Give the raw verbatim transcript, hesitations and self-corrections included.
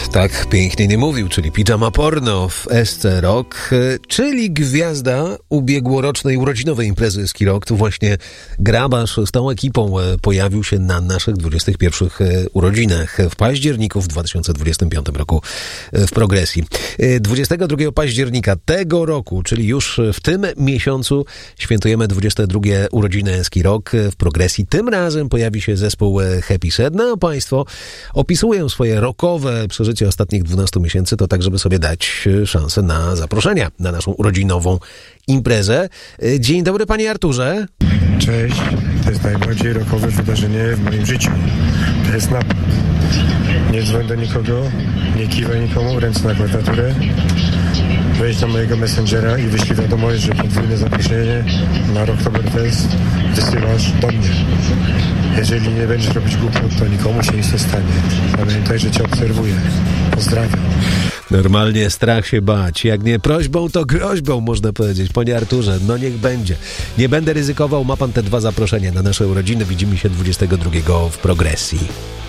Tak pięknie nie mówił, czyli Pijama Porno w S C Rock, czyli gwiazda ubiegłorocznej urodzinowej imprezy Ski Rock. Tu właśnie Grabarz z tą ekipą pojawił się na naszych dwudziestych pierwszych urodzinach w październiku w dwa tysiące dwudziestym piątym roku w Progresji. dwudziestego drugiego października tego roku, czyli już w tym miesiącu, świętujemy dwudzieste drugie urodziny Ski Rock w Progresji. Tym razem pojawi się zespół Happy Sad. No, państwo opisują swoje rockowe przeżycie ostatnich dwunastu miesięcy, to tak, żeby sobie dać szansę na zaproszenia na naszą urodzinową imprezę. Dzień dobry, panie Arturze. Cześć, to jest najbardziej rockowe wydarzenie w moim życiu. To jest napad. Nie dzwoń do nikogo, nie kiwaj nikomu, ręce na klawiaturę. Wejdź na mojego Messengera i wyślij wiadomość, że podwójne zaproszenie na Rocktoberfest wysyłasz do mnie. Jeżeli nie będziesz robić głupot, to nikomu się nic nie stanie. Pamiętaj, że cię obserwuję. Pozdrawiam. Normalnie strach się bać. Jak nie prośbą, to groźbą, można powiedzieć. Panie Arturze, no niech będzie. Nie będę ryzykował. Ma pan te dwa zaproszenia na nasze urodziny. Widzimy się dwudziestego drugiego w Progresji.